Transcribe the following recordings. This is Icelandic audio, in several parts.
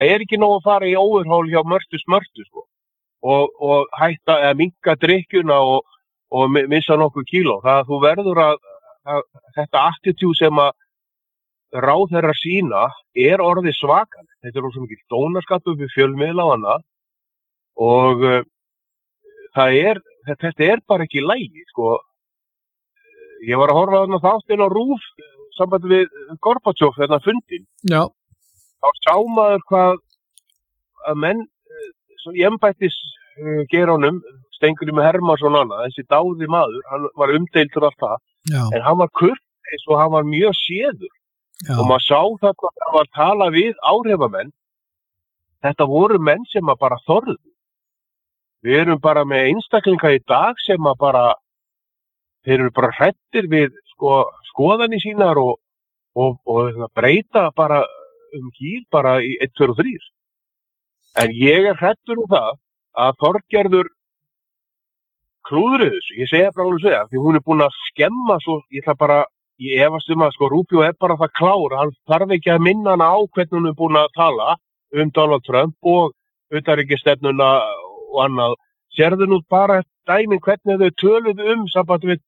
Það ekki nóg að fara í overhaul hjá smörtu sko. Og hætta að minnka drykkjuna og missa nokkuð kíló. Það þú verður að þetta attitude sem að ráðherrar sína orðið svakar. Þetta svo mikið dónaskapur við fjölmiðla og annað og þetta bara ekki í lagi sko. Ég var að horfa þarna þáttinn á RÚV sambandi við Gorbatsjov þarna fundin. Já. Þá sá maður hvað að menn í embættis geiranum Steingrímur Hermannsson annað, þessi dáði maður, hann var umdeildur allt það, en hann var kurteis og hann var mjög séður. Já. Og maður sá þetta að hann var að tala við áhrifamenn. Þetta voru menn sem að bara þorðu. Við erum bara með einstaklinga í dag sem að bara þeir eru bara hræddir við skoðanir sínar og breyta bara gíl bara í 1, 2 og 3. En ég hræddur það að Þorgerður klúðrið þessu. Ég segja bara alveg segja, því hún búin að skemma svo, ég efast að Rubio bara það klár, hann þarf ekki að minna hana á hvernig hún búin að tala Donald Trump og utanríkisstefnuna og annað. Sérðu nú bara dæmin hvernig þau töluðu samband við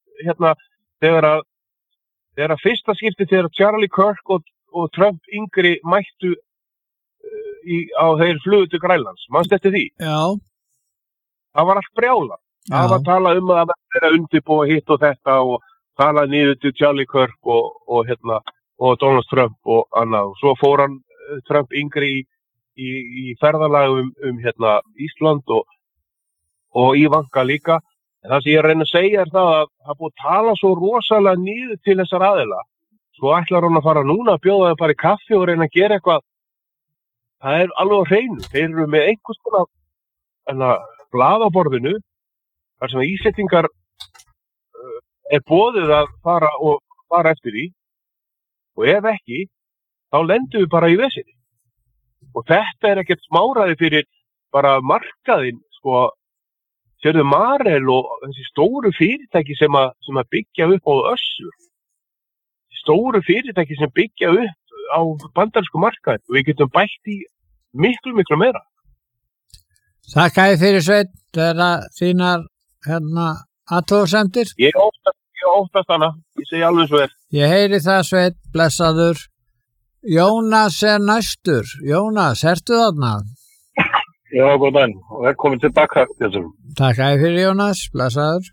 þegar fyrsta skipti þegar Charlie Kirk og Trump yngri mættu á þeir flugu til Grænlands. Manstu eftir því? Já. Það var allt brjála. Það var að tala að það vera undirbúa hitt og þetta og tala niður til Charlie Kirk og Donald Trump og annað. Og svo fór hann Trump yngri í ferðalagi Ísland og Ivanka líka. En það sem ég reyna að segja það að það búið að tala svo rosalega niður til þessar aðila. Svo ætlar hann að fara núna að bjóða þeim bara í kaffi og reyna að gera eitthvað. Það alveg á hreinu. Þeir eru með einhvers konar blaðaborðinu þar sem Íslendingar boðið að fara eftir því og ef ekki, þá lendum við bara í vesinni. Og þetta ekkert smáræði fyrir bara markaðinn, sérðu Marel og þessi stóru fyrirtæki sem að byggja upp á Össur. Stóru fyrirtæki sem byggja upp á bandarísku markaði og við getum bætt í miklu meira. Þakkaði fyrir Sveinn, þínar athugasemdir. Ég óttast hana, ég segi alveg svo Ég heyri það Sveinn, blessaður. Jónas næstur. Jónas, ertu þarna? Já, góðan, og velkomin tilbaka þessum. Þakkaði fyrir Jónas, blessaður.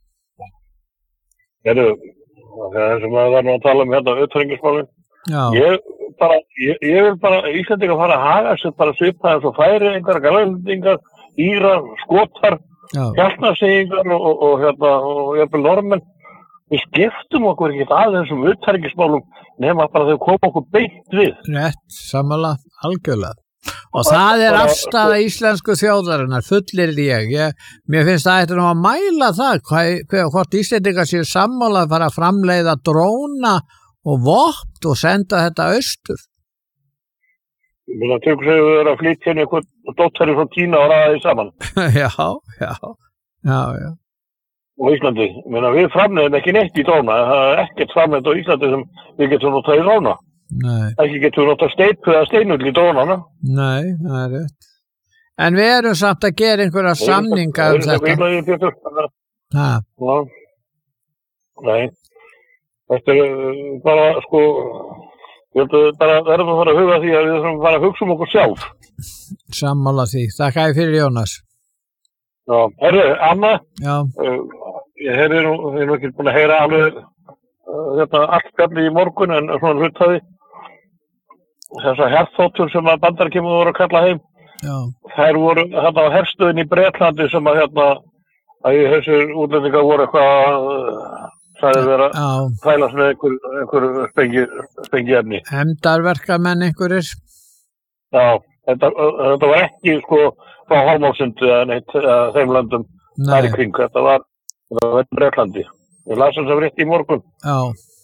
Það sem maður var nú að tala utanríkismálin. Já. Ég vil bara Íslendingar fara að haga sér bara svipa eins og Færeyingar, Grænlendingar, Írar, Skotar, Hjaltnaseyingar og jafnvel Norðmenn. Við skiptum okkur ekkert að þessum utanríkismálum nema bara þau koma okkur beint við. Rétt, sammála, algjörlega. Og það afstaða íslensku þjóðarinnar, fullir mér finnst það eftir að mæla það, hvort Íslendingar séu sammála að fara að framleiða dróna og vopn og senda þetta austur. Það tökur sig að vera að flytja henni eitthvað dóttari frá Kína og ræða því saman. Já. Og Íslandi, við framleiðum ekki neitt í dróna, það ekkert framleitt á Íslandi sem við getum notað í dróna. Nei. Ekki getur við notað steipu eða steinull í drónana. Nei, það rétt. En við erum samt að gera einhverja samninga þetta. Nei. Þetta bara, ég held að bara verðum að fara að huga því að við þurfum að fara að hugsa okkur sjálf. Sammála því. Þakkaði fyrir Jónas. Já, Anna. Já. Ég er nú ekki búin að heyra alveg allt spjalli í morgun en svona hlutaði. Þessar herþotur sem að Bandaríkjamenn voru að kalla heim. Já. Þær voru á herstöðin í Bretlandi sem að þessir útlendingar voru eitthvað sagði vera fælast með einhver spengiefni. Hefndarverkamenn einhverjir? Já, þetta var ekki frá Hálmálsund eða neitt þeim löndum þar í kring. Þetta var Bretlandi. Ég las þess að rétt í morgun. Já.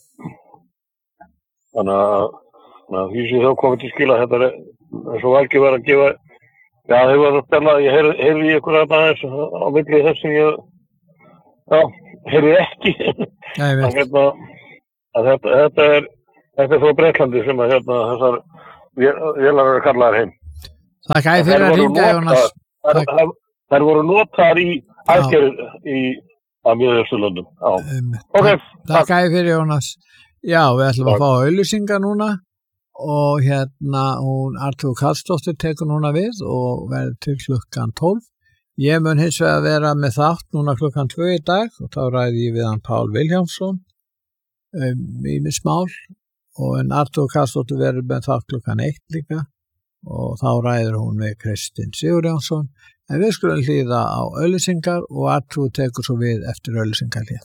Þannig að því sem þá komið til skila þetta svo ekki verið að gefa þau var að spjalla, ég heyrði í ykkur aðeins á milli þess sem ég heyrði ekki að þetta er frá Bretlandi sem að þessar vélar eru kallaðar heim. Þakka fyrir að hringja, Jónas. Þær voru notaðar í aðgerð á Miðausturlöndum. Okay, þakka fyrir, Jónas. Já, við ætlum að fá auglýsingar núna og hún Arnþrúður Karlsdóttir tekur núna við og verður til klukkan 12. Ég mun hins vegar vera með þátt núna klukkan 2 í dag og þá ræði ég við hann Pál Vilhjálmsson ýmis mál og Arnþrúður Karlsdóttir verður með þátt klukkan 1 líka og þá ræður hún með Kristinn Sigurjónsson. En við skulum hlýða á auglýsingar og Arnþrúður tekur svo við eftir auglýsingarhlið.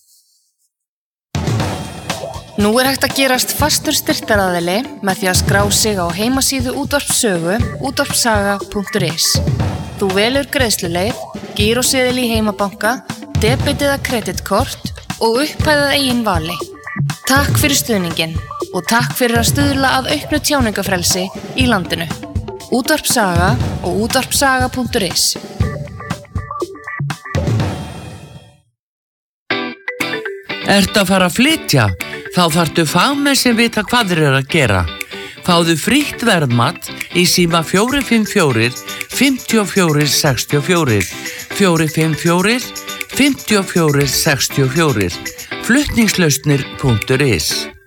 Nú hægt að gerast fastur styrktaraðili með því að skrá sig á heimasíðu Útvarpssögu útvarpssaga.is. Þú velur greiðsluleið, gíróseðil í heimabanka, debit eða kreditkort og upphæðað eigin vali. Takk fyrir stuðninginn og takk fyrir að stuðla að auknu tjáningafrelsi í landinu. Útvarpssaga og útvarpssaga.is. Ertu að fara að flytja? Þá þarftu fagmenn sem vita hvað þeir eru að gera. Fáðu frítt verðmat í síma 454 54 64 454 54 64 flutningslausnir.is.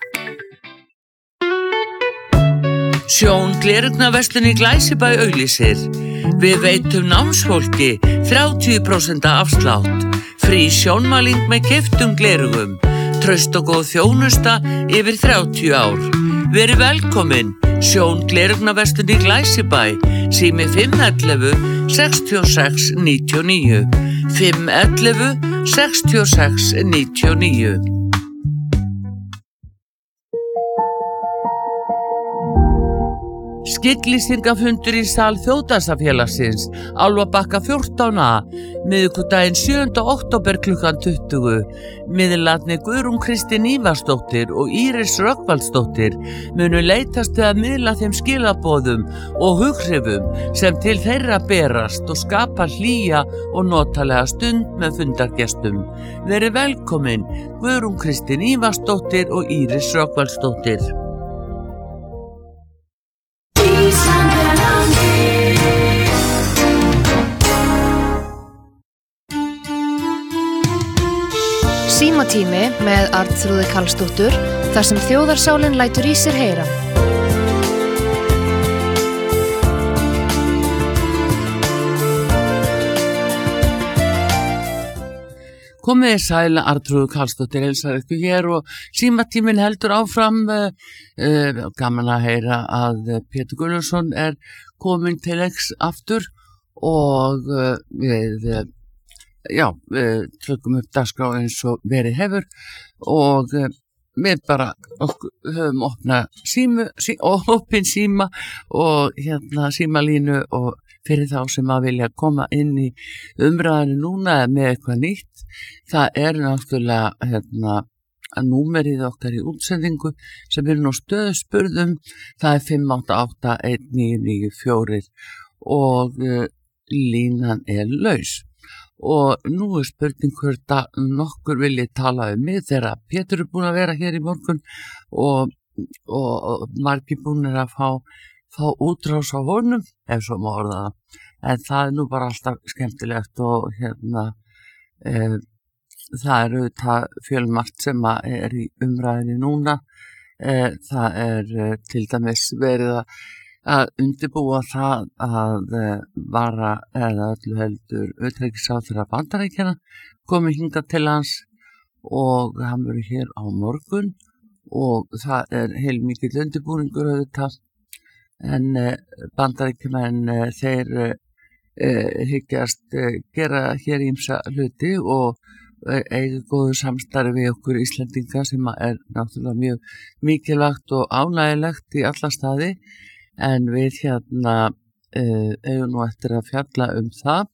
Sjón Gleraugnarverslun í Glæsibæ auglýsir. Við veitum námsfólki 30% afslátt, frí sjónmæling með keyptum gleraugum, traust og góð þjónusta yfir 30 ár. Verið velkomin, Sjón Gleraugnarverslun í Glæsibæ, sími 511 66 99, 511 66 99. Skygglýsingafundur í sal Þjóðdansafélagsins, Álfabakka 14a, miðvikudaginn 7. október klukkan 20. Miðlarnir Guðrún Kristín Ívarsdóttir og Íris Rögnvaldsdóttir munu leitast við að miðla þeim skilaboðum og hughrifum sem til þeirra berast og skapa hlýja og notalega stund með fundargestum. Verið velkomin, Guðrún Kristín Ívarsdóttir og Íris Rögnvaldsdóttir. Símatími með Arnþrúði Karlsdóttur þar sem þjóðarsálin lætur í sér heyra. Komið sæla, Arnþrúður Karlsdóttir heilsar ykkur hér og símatíminn heldur áfram. Gaman að heyra að Pétur Gunnlaugsson kominn til leiks aftur og við tökum upp dagskrá eins og verið hefur og við bara höfum opin síma og símalínu og fyrir þá sem að vilja koma inn í umræðinu núna með eitthvað nýtt. Það náttúrulega númerið okkar í útsendingu sem nú stöðspurðum. Það 588 1994 og línan laus. Og nú spurning hvort nokkur vilji tala mig þegar Pétur búinn að vera hér í morgun og margir búnir að fá útrás á honum, ef svo má orða það. En það nú bara alltaf skemmtilegt og það auðvitað fjölmargt sem í umræðinni núna. Það til dæmis verið að undirbúa það að vara eða öllu heldur utanríkisráðherra Bandaríkjanna komi hingað til hans og hann verður hér á morgun og það heilmikill undirbúningur auðvitað en Bandaríkjamenn þeir hyggjast gera hér ýmsa hluti og eiga góðu samstarfi við okkur Íslendinga sem náttúrulega mjög mikilvægt og ánægilegt í alla staði. En við eigum nú eftir að fjalla það.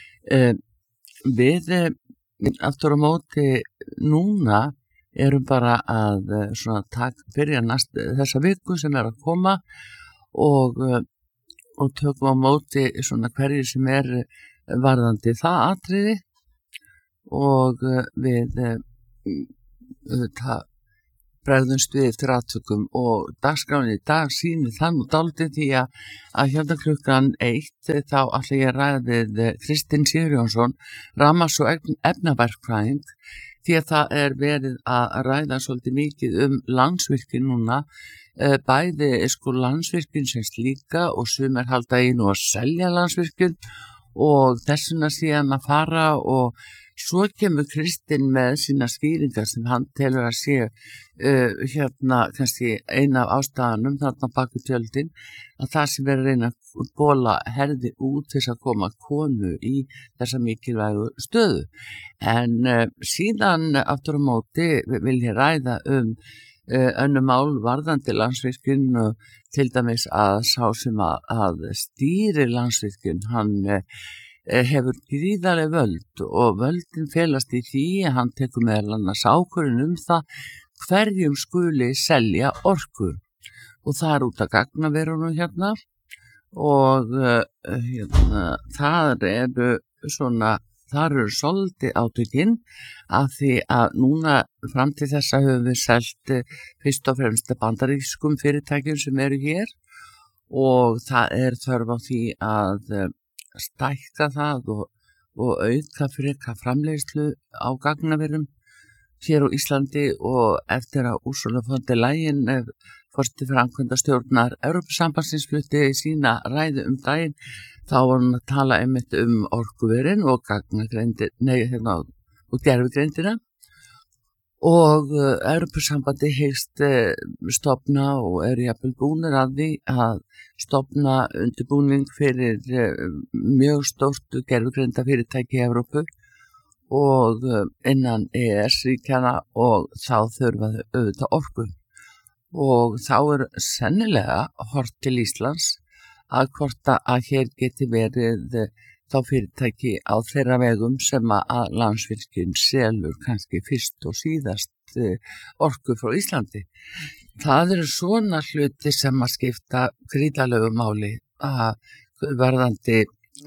Við aftur á móti núna erum bara að byrja þessa viku sem að koma og tökum á móti hverjir sem varðandi það atriði og við bregðumst við eftir atvikum og dagskráin í dag sýnir það nú dálítið því að hérna klukkan 1 þá ætla ég að ræða við Kristinn Sigurjónsson, rafmagns- og efnaverkfræðing, því að það er verið að ræða svolítið mikið Landsvirkjun núna, bæði Landsvirkjun sem slíka og sumir halda í nú að selja Landsvirkjun og þessuna síðan að fara og svo kemur Kristinn með sína skýringar sem hann telur að sé hérna kannski eina af ástæðanum þarna baku tjöldin að það sem verður reyna að bóla herði út til að koma konu í þessa mikilvægu stöðu. En síðan aftur á móti vil ég ræða önnur mál varðandi Landsvirkjun og til dæmis að sá sem að stýri Landsvirkjun, hann hefur gríðarleg völd og völdin felast í því að hann tekur meðal annars ákvörðun það hverjum skuli selja orku og það út að gagnaverunum hérna og þar eru svolítið átökin af því að núna fram til þessa höfum við selt fyrst og fremst bandarískum fyrirtækjum sem eru hér og það er þörf á því að stækka það og auka frekar framleiðslu á gagnaverum hér á Íslandi og eftir að Ursula von der Leyen forseti framkvæmdastjórnar Evrópusambandsins flutti sína ræðu daginn þá var hún að tala einmitt orkuverin og gagnagreindir og gervigreindina og Evrópusambandi hyggst stofna og jafnvel búnir að því að stofna undirbúning fyrir mjög stórt gervigreinda fyrirtæki í Evrópu og innan EES-ríkjana og þá þurfa þau auðvitað orku og þá sennilega horft til Íslands að hvort að hér geti verið þá fyrirtæki á þeirra vegum sem að Landsvirkjun selur kannski fyrst og síðast orku frá Íslandi. Það eru svona hluti sem að skipta gríðarlegu máli að varðandi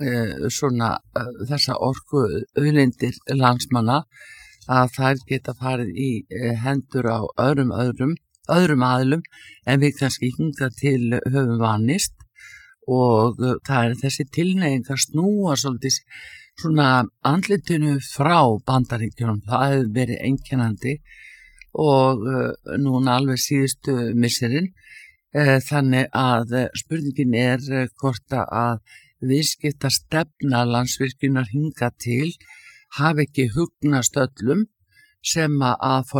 þessa orku auðlindir landsmanna að þær geta farið í hendur á öðrum aðilum en við kannski hingað til höfum vanist og það er þessi tilhneiging að snúa svolítið svona andlitinu frá Bandaríkjunum, það hefur verið einkennandi og núna alveg síðustu misserinn þannig að spurningin er hvort að viðskiptastefna Landsvirkjunar hingað til hafi ekki hugnast öllum sem að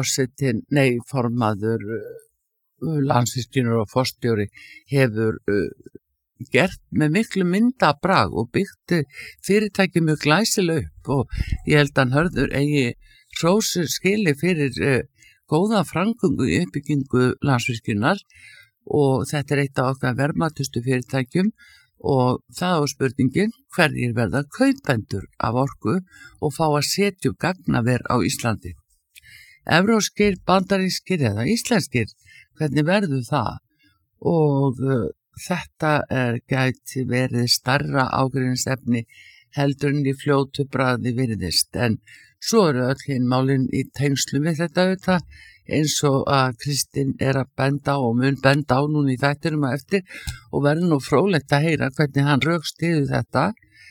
formaður Landsvirkjunar og forstjóri hefur gert með miklu myndabrag og byggt fyrirtæki mjög glæsileg upp og ég held að Hörður eigi hrósur skili fyrir góða framgöngu í uppbyggingu Landsvirkjunar og þetta er eitt af okkar verðmætustu fyrirtækjum og það er spurningin hverjir verða kaupendur af orku og fá að setja upp gagnaver á Íslandi. Evrópskir, bandarískir eða íslenskir, hvernig verður það? Og þetta gæti verið starra ágreiningsefni heldur en í fljótu bragði virðist en svo eru öll hinn málin í tengslum við þetta auðvitað eins og að Kristinn er að benda á og mun benda á núna í þættinum að eftir og verður nú fróðlegt að heyra hvernig hann rökstyður þetta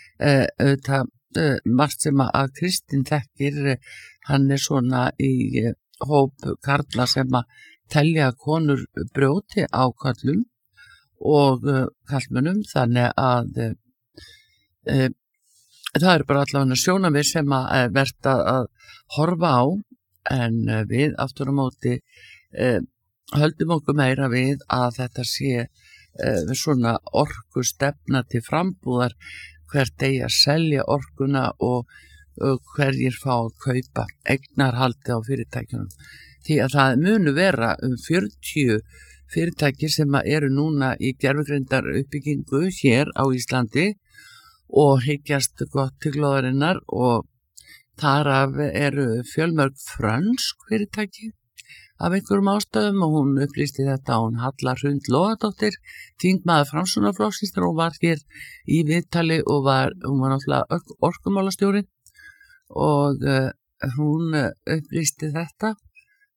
auðvitað margt sem að Kristinn þekkir hann er svona í hóp karla sem að telja konur brjóti á kallum og kallmönnum þannig að það eru bara allavega sjónarmið sem að verða að horfa á en við aftur á móti höldum okkur meira við að þetta sé svona orkustefna til frambúðar hvert eigi að selja orkuna og hverjir fá að kaupa eignarhaldi á fyrirtækjunum því að það munu vera 40 fyrirtæki sem eru núna í gervigreindar uppbyggingu hér á Íslandi og hyggjast gott til glóðarinnar og þar af eru fjölmörg frönsk fyrirtæki af einhverjum ástæðum og hún upplýsti þetta hún Halla Hrund Logadóttir, þingmaður Framsóknarflokksins þegar hún var hér í viðtali og hún var náttúrulega orkumálastjóri og hún upplýsti þetta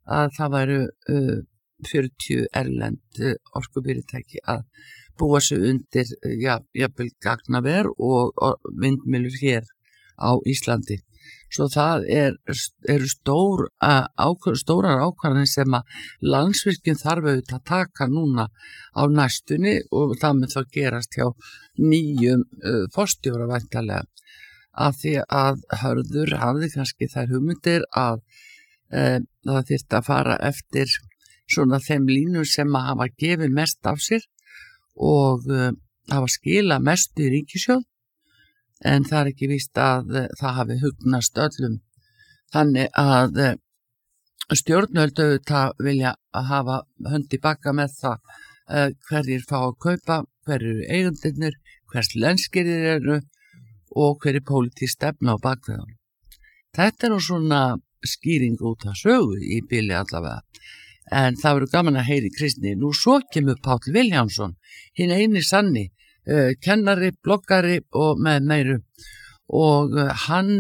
að það væru 40 erlend orkufyrirtæki að búa sig undir jafnvel gagnaver og vindmyllur hér á Íslandi. Svo það eru stórar ákvarðanir sem að Landsvirkjun þarf auðvitað að taka núna á næstunni og það mun þá gerast hjá nýjum forstjóra væntanlega, af því að Hörður hafði kannski þær hugmyndir að það þyrfti að fara eftir svona þeim línum sem að hafa gefið mest af sér og hafa skilað mest í ríkissjóð, en það ekki víst að það hafi hugnast öllum. Þannig að stjórnvöld auðvitað vilja að hafa hönd í bakka með það hverjir fá að kaupa, hverjir eru eigendurnir, hvers lenskirðir eru og hverjir pólitísk stefna á bakveðan. Þetta nú svona skýring út af sögu í bili allavega. En það verður gaman að heyri Kristni. Nú svo kemur Páll Vilhjálmsson, hinn eini sanni, kennari, bloggari og með meiru. Og hann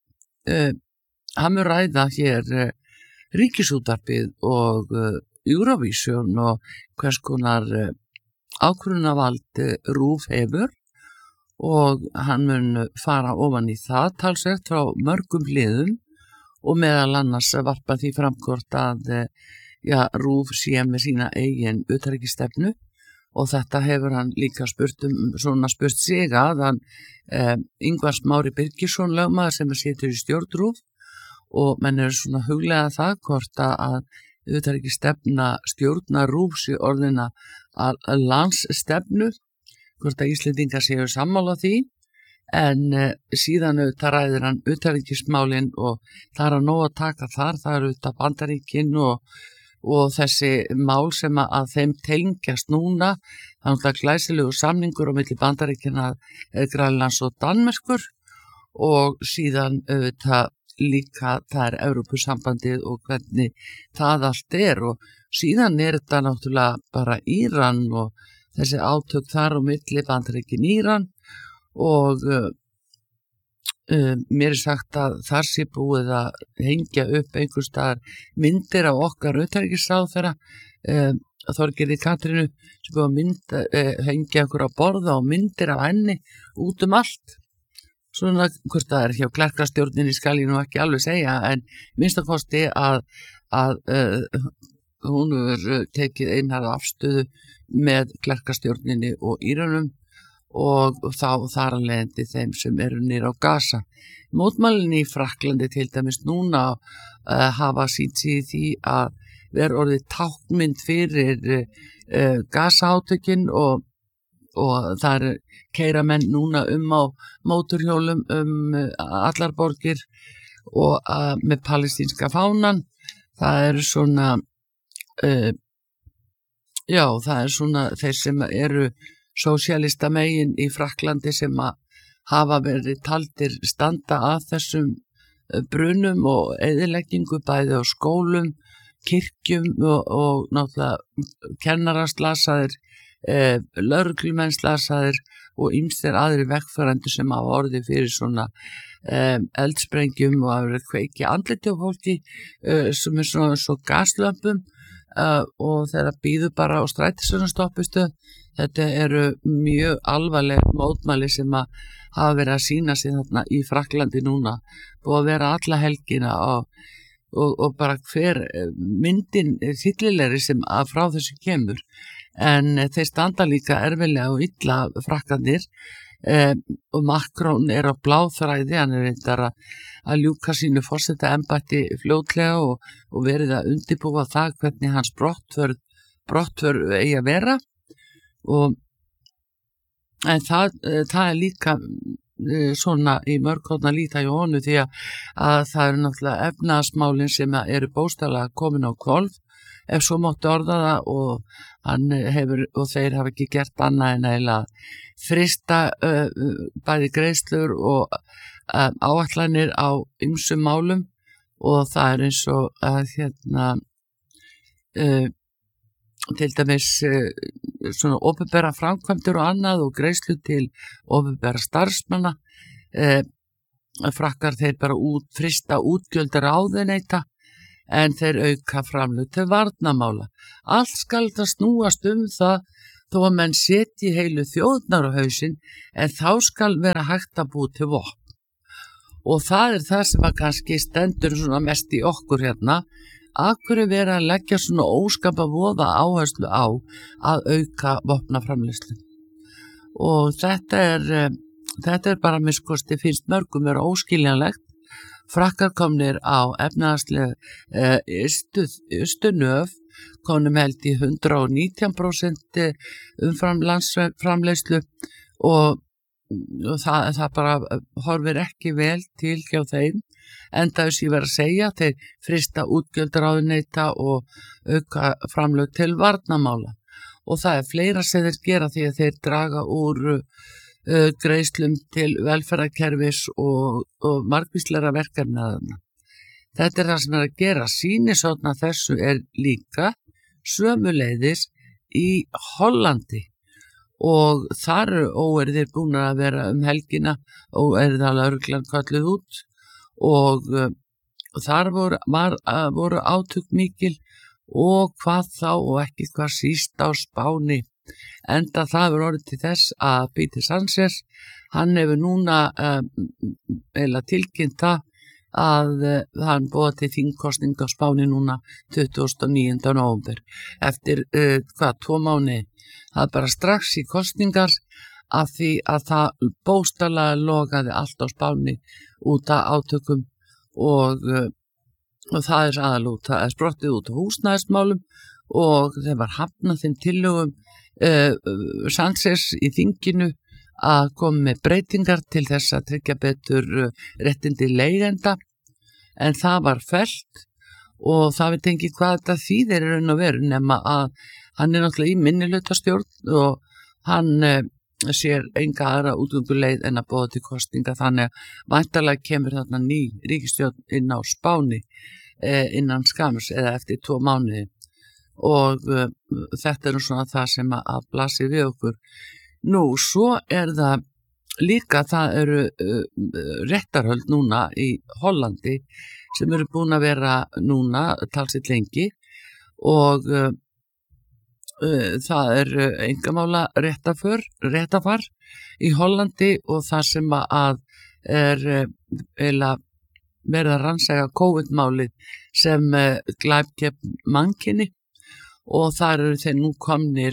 mun ræða hér Ríkisútvarpið og Eurovision og hvers konar ákvörðunarvald RÚV hefur, og hann mun fara ofan í það talsvert frá mörgum hliðum og meðal annars varpa því framkort að RÚV sé með sína eigin utanríkisstefnu, og þetta hefur hann líka spurt sig að hann Ingvar Smári Birgisson lögmaður sem situr í stjórn RÚV, og menn eru svona huglega það hvort að utanríkisstefna stjórnar RÚV sé orðina að landsstefnu, hvort að Íslendingar séu sammála því. En síðan auðvitað ræðir hann utanríkismálin og það að nóg að taka þar, það auðvitað Bandaríkin og þessi mál sem að þeim tengjast núna. Það auðvitað glæsilegu samningur á milli Bandaríkina, Grænlands og Danmerkur, og síðan auðvitað líka það Evrópusambandið og hvernig það allt og síðan þetta náttúrulega bara Íran og þessi átök þar á milli Bandaríkin Íran. Og mér sagt að þar sé búið að hengja upp einhvers staðar myndir af okkar utanríkisráðherra, Þorgerði Katrínu, sem búið að hengja okkur á borða og myndir af henni út allt. Svona hvort það hjá klerkastjórninni skal ég nú ekki alveg segja, en minnst að kosti að hún hefur tekið einhverja afstöðu með klerkastjórninni og Írönum, og þá þar að leiðandi þeim sem eru niður á Gaza. Mótmælinni í Frakklandi til dæmis núna hafa sýnt sig því að vera orðið táknmynd fyrir Gaza-átökin, og þar keyra menn núna á móturhjólum allar borgir og með palestínska fánan. Það eru svona það er svona þeir sem eru sósíalista megin í Frakklandi sem að hafa verið taldir standa að þessum brunum og eyðileggingu bæði á skólum, kirkjum og náttúrulega kennarar slasaðir, lögreglumenn slasaðir og ýmsir aðrir vegfarendur sem hafa orðið fyrir svona eldsprengjum og hafa verið kveiki andliti á fólki sem svona svo gaslömpum og þeirra býður bara á strætisvagnastoppustöð. Þetta eru mjög alvarleg mótmæli sem að hafa verið að sýna sig þarna í Frakklandi núna, og að vera alla helgina og bara hver myndin þyllilegri sem að frá þessu kemur. En þeir standa líka erfilega og illa Frakkandir, og Macron á bláþræði, hann reyndar að ljúka sínu forsetaembætti fljótlega og verið að undirbúa það hvernig hans brottför eigi að vera. En það líka svona í mörgkotna líta í honu, því að það eru náttúrulega efnahagsmálin sem eru bókstaflega komin á hvolf, ef svo mátti orða það, og þeir hafa ekki gert annað en eiginlega frysta bæði greiðslur og áætlanir á ýmsum málum, og það er eins og að til dæmis svona opinbera framkvæmdir og annað og greiðslu til opinbera starfsmanna. Frakkar þeir bara frysta útgjöld ráðuneyta, en þeir auka framlög til varnarmála. Allt skal það snúast það þó að menn setji heilu þjóðnar á hausinn, en þá skal vera hægt að búa til vopn. Og það það sem að kannski stendur svona mest í okkur hérna, akkur vera að leggja svona óskapa voða áherslu á að auka vopnaframleiðslu. Og þetta bara miskosti finnst mörgum vera óskiljanlegt. Frakkar komnir á efnahagslega ystu nöf, konum held í 119% umfram landsframleiðslu og það bara horfir ekki vel til hjá þeim, enda þess ég verið að segja þeir frista útgjöldráðuneyta og auka framlög til varnarmála og það fleira sem þeir gera því að þeir draga úr greiðslum til velferðarkerfis og margvíslegra verkefna. Þetta það sem að gera, sýnisotna þessu líka sömuleiðis í Hollandi og þar óerðir búin að vera helgina óerða lögreglan kölluð út og þar voru átök mikil og hvað þá og ekki hvað síst á Spáni. Enda það orðið til þess að Peter Sánchez, hann hefur núna tilkynnt það að hann boða til þingkosning á Spáni núna 29. nóvember eftir 2 mánuði. Það bara strax í kosningar af því að það bókstaflega logaði allt á Spáni út af átökum og það aðalút, það sprottið út á húsnæðismálum og þeim var hafnað þeim tillögum Sánchez í þinginu að koma með breytingar til þess að tryggja betur réttindi leigjenda en það var fellt og það veit ekki hvað þetta þýðir í raun og veru nema að hann náttúrulega í minnihlutastjórn og hann sér enga aðra útgönguleið en að boða til kosninga þannig að væntanlega kemur þarna ný ríkisstjórn inn á Spáni innan skams eða eftir 2 mánuði og þetta svona það sem að blasi við okkur. Nú, svo það líka, það eru réttarhöld núna í Hollandi sem eru búin að vera núna talsitt lengi og það einkamála réttafar í Hollandi og það sem að verið að rannsaka COVID-málið sem glæp gegn mannkyni og þar eru þeir nú komnir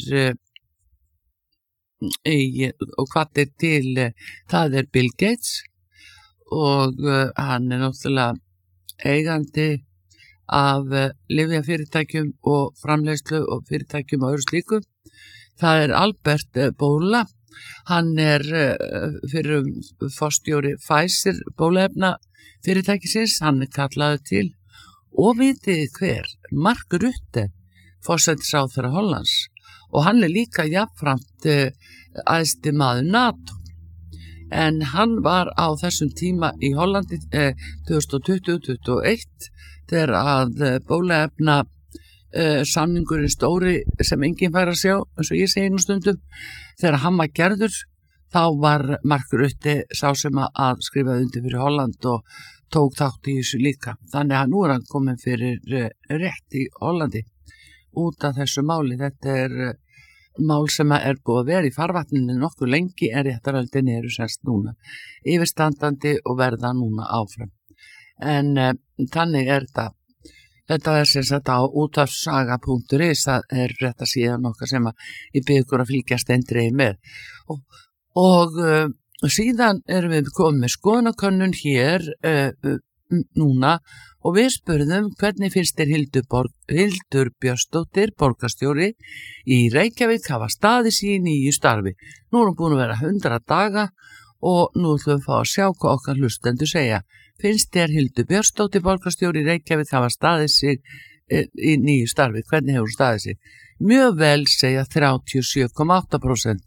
og hvað til það Bill Gates og hann náttúrulega eigandi af lyfjafyrirtækjum og framleiðslu og fyrirtækjum og öðru slíku. Það Albert Bourla, hann fyrir forstjóri Pfizer bóluefna fyrirtækisins, hann kallaður til og vitið hver, Mark Rutte, forsætisráðherra Hollands og hann líka jafnframt æðsti maður NATO en hann var á þessum tíma í Hollandi 2020-2021 þegar að bóluefna samningurinn stóri sem enginn fær að sjá eins og ég segi nú stundum þegar hann var gerður þá var Mark Rutte sá sem að skrifa undir fyrir Holland og tók þátt í þessu líka þannig að nú hann komin fyrir rétt í Hollandi út af þessu máli. Þetta mál sem búið að vera í farvatninu nokkuð lengi en réttarhöldin eru semst núna yfirstandandi og verða núna áfram. En þannig þetta sem sagt á útvarpssaga.is það rétt að síðan okkar sem ég bið ykkur að fylgjast eindregið með. Og síðan erum við komið með skoðanakönnun hér núna og við spurðum hvernig finnst þér Hildur Björnsdóttir, borgarstjóri í Reykjavík hafa staðið sig í nýju starfi. Nú hún búin að vera 100 daga og nú ætlum við að fá að sjá hvað okkar hlustendur segja. Finnst þér Hildur Björnsdóttir, borgarstjóri í Reykjavík hafa staðið sig í nýju starfi? Hvernig hefur hún staðið sig? Mjög vel segja 37,8%.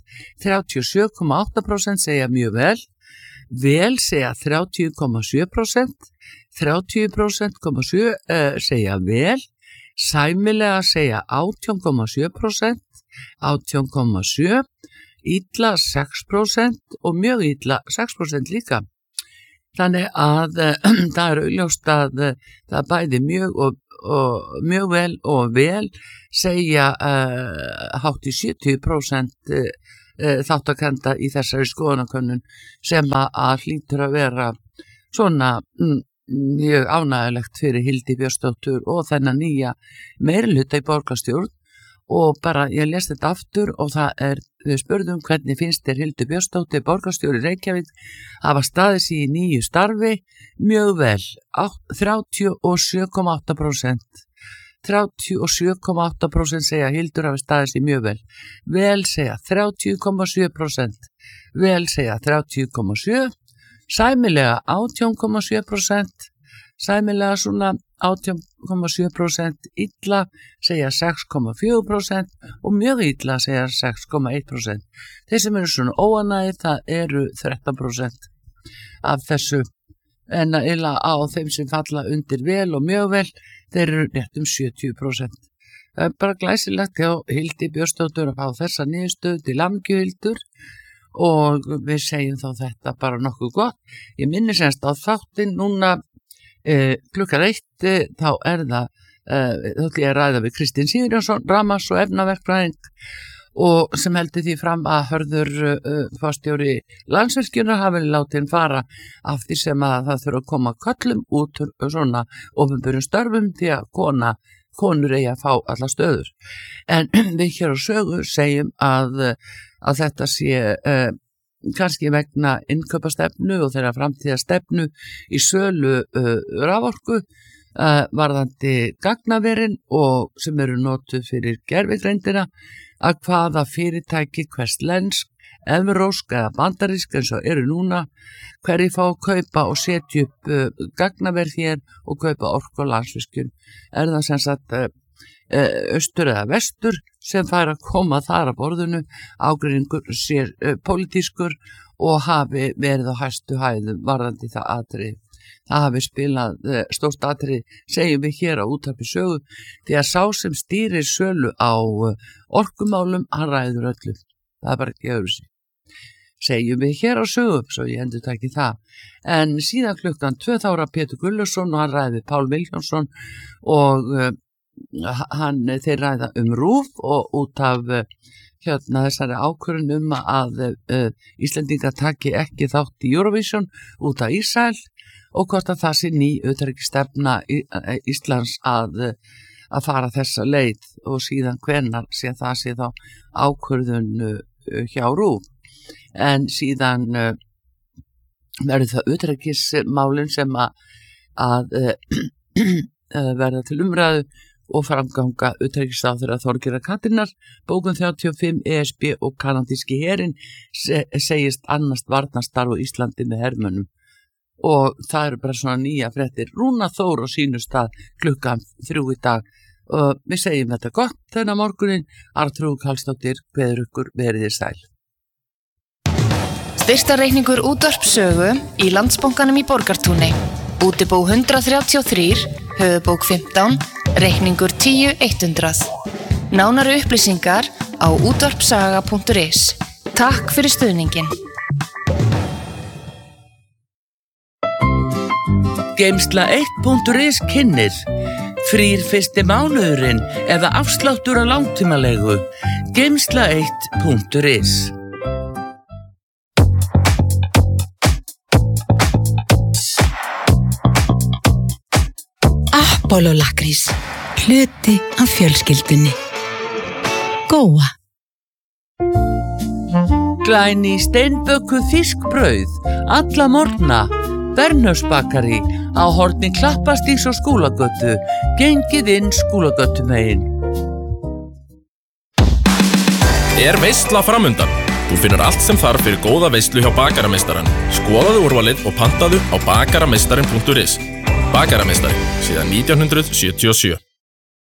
37,8% segja mjög vel. Vel segja 30,7%. 30,7% segja vel, sæmilega segja 18,7%, 18,7%, illa 6% og mjög illa 6% líka. Þannig að það augljóst að það bæði mjög mjög vel og vel segja hátt í 70% þáttakenda í þessari skoðanakönnun sem að hlýtur að vera svona mjög ánægilegt fyrir Hildi Björnsdóttur og þennan nýja meirihluta í borgarstjórn og bara ég lest þetta aftur og við spurðum hvernig finnst þér Hildi Björnsdóttir borgarstjóri Reykjavík hafa staðið sig í nýju starfi mjög vel 37,8% 37,8% segja Hildur hafi staðið sig mjög vel segja 30,7% vel segja 30,7% sæmilega 18,7% sæmilega svona 18,7% illa segja 6,4% og mjög illa segja 6,1%. Þeir sem eru svona óanægir það eru 13% af þessu en illa á þeim sem falla undir vel og mjög vel þeir eru rétt 70%. Það bara glæsilegt hjá Hildi Björnsdóttur að fá þessa niðurstöðu til hamingju og við segjum þá þetta bara nokkuð gott. Ég minni semst á þáttinn núna klukkan 1 þá það þá ætla ég að ræða við Kristín Sigurjónsson, Ramas og efnaverkfræðing og sem heldur því fram að Hörður forstjóri Landsvirkjunar hafi látið fara af því sem að það þurfa að koma köllum út svona opinberum störfum því að konur eigi að fá alla stöður. En við hér á Sögu segjum að þetta sé kannski vegna innkaupastefnu og þeirra framtíðastefnu í sölu raforku varðandi gagnaverin og sem eru notuð fyrir gervigreindina að hvaða fyrirtæki hverslensk, evrósk eða bandarísk eins og eru núna hverju fá að kaupa og setja upp gagnaver hér og kaupa orku og Landsvirkjun. Það sem sagt austur eða vestur sem fær að koma þar að borðinu ágreiningur sér pólitískur og hafi verið á hæstu hæðum varðandi það atriði. Það hafi spilað stórt atriði segjum við hér á Útvarpi Sögu því að sá sem stýrir sölu á orkumálum hann ræður öllu. Það bara ekki öðru sig. Segjum við hér á Sögu svo ég endurtaki það. En síðan klukkan 2 þá Pétur Gulluson og hann ræði Pál Vilhjálmsson og þeir ræða RÚV og út af þessari ákvörðun að Íslendingar taki ekki þátt í Eurovision út af Ísrael og hvort að það sé ný utanríkisstefna Íslands að fara þessa leið og síðan hvenær sé það sé þá ákvörðun hjá RÚV. En síðan verður það utanríkismálin sem að verða til umræðu og framganga utanríkisráðherra Þorgerðar Katrínar, bókun 35 ESB og kanadíski herinn segist annast varnarstarf á Íslandi með hermönnum. Og það eru bara svona nýja fréttir. Rúna Þór á sínu stað klukkan 3 í dag. Og við segjum þetta gott þennan morgunin. Arnþrúður Karlsdóttir kveður ykkur veriði sæl. Styrktarreikningur Útvarp Sögu í Landsbankanum í Borgartúni. Útibú 133, höfubók 15, reikningur 10.100. Nánari upplýsingar á útvarpsaga.is. Takk fyrir stuðningin. Geimsla1.is kynnir frýr fyrsti mánuðurinn eða afsláttur á langtímalegu. Geimsla1.is. Apollo lakrís, hluti af fjölskyldunni. Góa. Glæni steinbökuð fiskbrauð, alla morgna, Bernhöfsbakari á horni Klappastígs og Skúlagötu, gengið inn Skúlagötumegin. Veisla framundan. Þú finnur allt sem þarf fyrir góða veislu hjá Bakarameistarann. Skoðaðu úrvalið og pantaðu á bakarameistarin.is. Bakarameistari, síðan 1977.